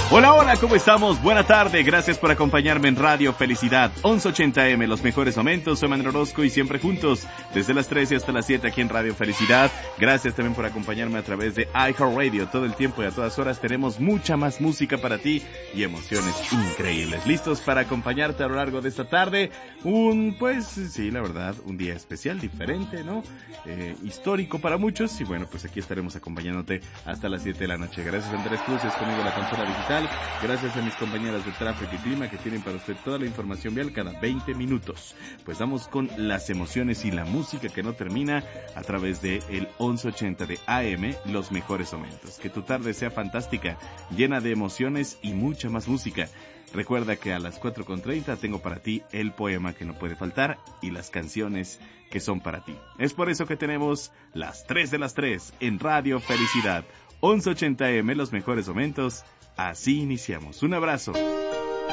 Hola, hola, ¿cómo estamos? Buena tarde, gracias por acompañarme en Radio Felicidad, 1180M, los mejores momentos. Soy Manuel Orozco y siempre juntos, desde las 13 hasta las 7 aquí en Radio Felicidad. Gracias también por acompañarme a través de iHeartRadio. Todo el tiempo y a todas horas tenemos mucha más música para ti y emociones increíbles. ¿Listos para acompañarte a lo largo de esta tarde? Pues sí, la verdad, un día especial, diferente, ¿no? Histórico para muchos y bueno, pues aquí estaremos acompañándote hasta las 7 de la noche. Gracias a Andrés Cruz, es conmigo la consola digital. Gracias a mis compañeras de tráfico y clima que tienen para usted toda la información vial cada 20 minutos. Pues vamos con las emociones y la música que no termina a través de el 1180 de AM, los mejores momentos. Que tu tarde sea fantástica, llena de emociones y mucha más música. Recuerda que a las 4:30 tengo para ti el poema que no puede faltar y las canciones que son para ti. Es por eso que tenemos las 3 de las 3 en Radio Felicidad. 1180M, los mejores momentos. Así iniciamos. Un abrazo.